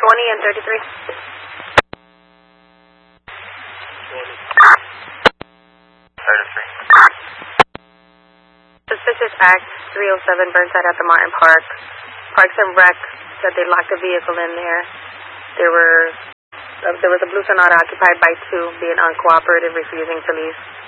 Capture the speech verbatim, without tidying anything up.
twenty and thirty-three. thirty-three. Suspicious Act three oh seven Burnside at the Martin Park. Parks and Rec said they locked a vehicle in there. There were uh, there was a blue Sonata occupied by two, being uncooperative, refusing to leave.